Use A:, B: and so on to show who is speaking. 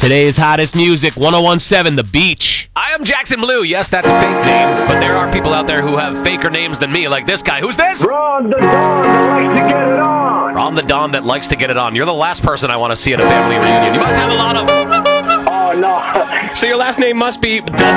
A: Today's hottest music, 1017 The Beach. I am Jackson Blue. Yes, that's a fake name, but there are people out there who have faker names than me, like this guy. Who's this?
B: Ron the Don that likes to get it on.
A: Ron the Don that likes to get it on. You're the last person I want to see at a family reunion. You must have a lot of...
B: Oh, no.
A: So your last name must be...